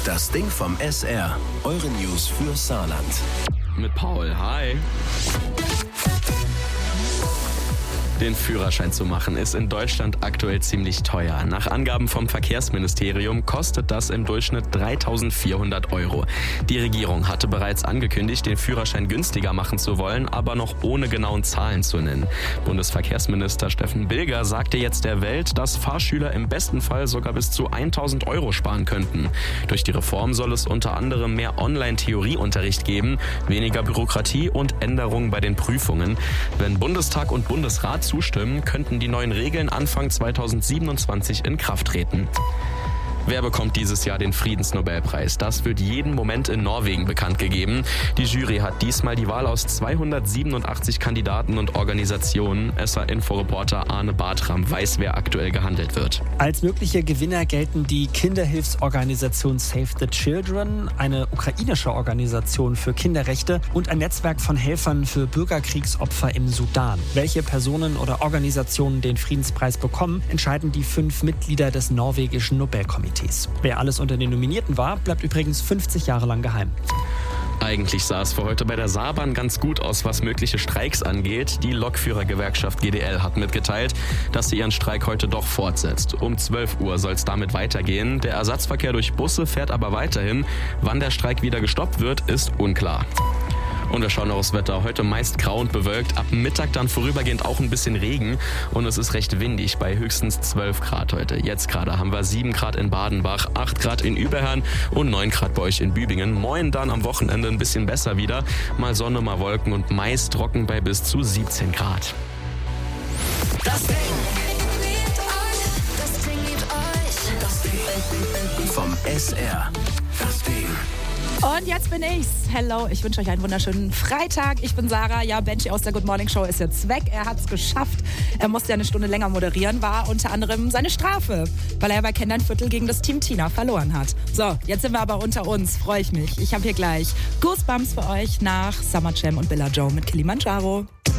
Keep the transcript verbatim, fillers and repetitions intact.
Das Ding vom S R. Eure News für Saarland. Mit Paul, hi. Den Führerschein zu machen ist in Deutschland aktuell ziemlich teuer. Nach Angaben vom Verkehrsministerium kostet das im Durchschnitt dreitausendvierhundert Euro. Die Regierung hatte bereits angekündigt, den Führerschein günstiger machen zu wollen, aber noch ohne genauen Zahlen zu nennen. Bundesverkehrsminister Steffen Bilger sagte jetzt der Welt, dass Fahrschüler im besten Fall sogar bis zu tausend Euro sparen könnten. Durch die Reform soll es unter anderem mehr Online-Theorieunterricht geben, weniger Bürokratie und Änderungen bei den Prüfungen. Wenn Bundestag und Bundesrat zustimmen, könnten die neuen Regeln Anfang zweitausendsiebenundzwanzig in Kraft treten. Wer bekommt dieses Jahr den Friedensnobelpreis? Das wird jeden Moment in Norwegen bekannt gegeben. Die Jury hat diesmal die Wahl aus zweihundertsiebenundachtzig Kandidaten und Organisationen. S R-Inforeporter Arne Bartram weiß, wer aktuell gehandelt wird. Als mögliche Gewinner gelten die Kinderhilfsorganisation Save the Children, eine ukrainische Organisation für Kinderrechte und ein Netzwerk von Helfern für Bürgerkriegsopfer im Sudan. Welche Personen oder Organisationen den Friedenspreis bekommen, entscheiden die fünf Mitglieder des norwegischen Nobelkomitees. Wer alles unter den Nominierten war, bleibt übrigens fünfzig Jahre lang geheim. Eigentlich sah es für heute bei der Saarbahn ganz gut aus, was mögliche Streiks angeht. Die Lokführergewerkschaft G D L hat mitgeteilt, dass sie ihren Streik heute doch fortsetzt. Um zwölf Uhr soll es damit weitergehen. Der Ersatzverkehr durch Busse fährt aber weiterhin. Wann der Streik wieder gestoppt wird, ist unklar. Und wir schauen aufs Wetter. Heute meist grau und bewölkt. Ab Mittag dann vorübergehend auch ein bisschen Regen. Und es ist recht windig bei höchstens zwölf Grad heute. Jetzt gerade haben wir sieben Grad in Badenbach, acht Grad in Überherrn und neun Grad bei euch in Bübingen. Morgen dann am Wochenende ein bisschen besser wieder. Mal Sonne, mal Wolken und meist trocken bei bis zu siebzehn Grad. Das Ding. Das Ding gibt euch. Das Ding vom S R. Das Ding. Und jetzt bin ich's. Hello, ich wünsche euch einen wunderschönen Freitag. Ich bin Sarah. Ja, Benji aus der Good Morning Show ist jetzt weg. Er hat's geschafft. Er musste ja eine Stunde länger moderieren, war unter anderem seine Strafe, weil er bei Kindernviertel gegen das Team Tina verloren hat. So, jetzt sind wir aber unter uns. Freue ich mich. Ich habe hier gleich Goosebumps für euch nach Summer Jam und Billa Joe mit Kilimanjaro.